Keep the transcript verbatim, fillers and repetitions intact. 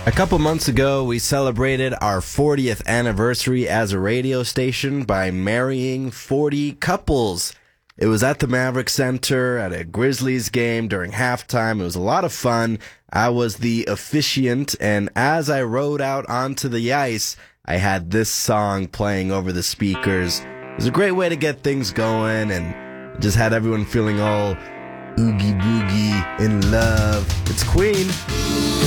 A couple months ago, we celebrated our fortieth anniversary as a radio station by marrying forty couples. It was at the Maverick Center at a Grizzlies game during halftime. It was a lot of fun. I was the officiant, and as I rode out onto the ice, I had this song playing over the speakers. It was a great way to get things going, and just had everyone feeling all oogie boogie in love. It's Queen.